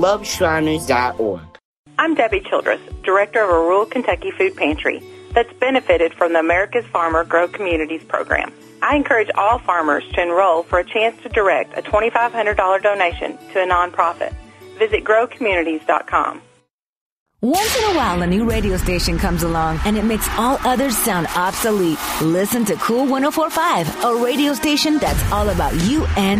loveshriners.org. I'm Debbie Childress, director of a rural Kentucky food pantry that's benefited from the America's Farmer Grow Communities program. I encourage all farmers to enroll for a chance to direct a $2,500 donation to a nonprofit. Visit growcommunities.com. Once in a while, a new radio station comes along, and it makes all others sound obsolete. Listen to Cool 104.5, a radio station that's all about you and